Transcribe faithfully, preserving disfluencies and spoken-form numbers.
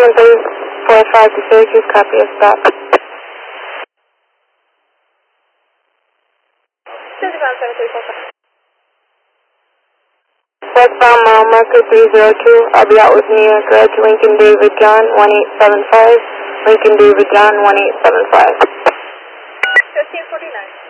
one three four five to Syracuse, copy a stop. Westbound mile marker three zero two, I'll be out with New York Red, Lincoln David John one eight seven five, Lincoln David John one eight seven five. fifteen forty-nine.